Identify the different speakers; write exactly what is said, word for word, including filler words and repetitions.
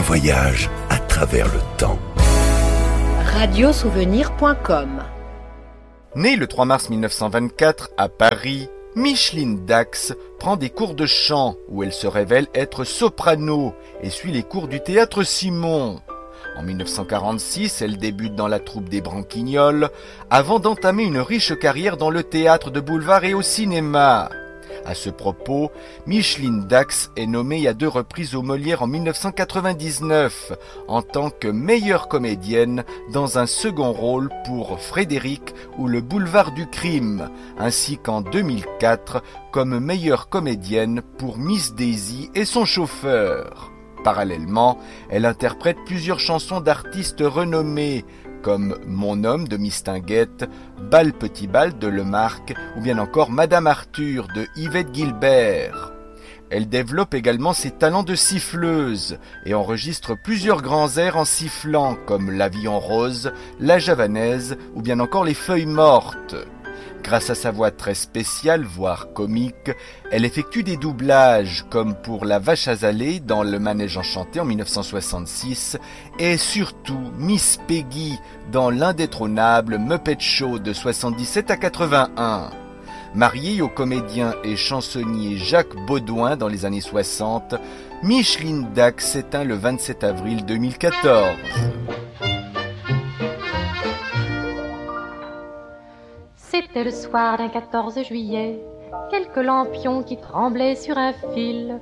Speaker 1: voyage à travers le temps.
Speaker 2: radiosouvenir point com.
Speaker 3: Née le trois mars mille neuf cent vingt-quatre à Paris, Micheline Dax prend des cours de chant où elle se révèle être soprano et suit les cours du théâtre Simon. En mille neuf cent quarante-six, elle débute dans la troupe des Branquignoles avant d'entamer une riche carrière dans le théâtre de boulevard et au cinéma. À ce propos, Micheline Dax est nommée à deux reprises aux Molières en mille neuf cent quatre-vingt-dix-neuf en tant que meilleure comédienne dans un second rôle pour Frédéric ou le boulevard du crime, ainsi qu'en deux mille quatre comme meilleure comédienne pour Miss Daisy et son chauffeur. Parallèlement, elle interprète plusieurs chansons d'artistes renommés, comme Mon homme de Mistinguett, Bal petit bal de Lemarque ou bien encore Madame Arthur de Yvette Guilbert. Elle développe également ses talents de siffleuse et enregistre plusieurs grands airs en sifflant comme L'Avion rose, La Javanaise ou bien encore Les Feuilles mortes. Grâce à sa voix très spéciale, voire comique, elle effectue des doublages comme pour La Vache Azalée dans Le Manège Enchanté en mille neuf cent soixante-six et surtout Miss Peggy dans l'indétrônable Muppet Show de soixante-dix-sept à quatre-vingt-un. Mariée au comédien et chansonnier Jacques Baudouin dans les années soixante, Micheline Dax s'éteint le vingt-sept avril deux mille quatorze.
Speaker 4: C'était le soir d'un quatorze juillet, quelques lampions qui tremblaient sur un fil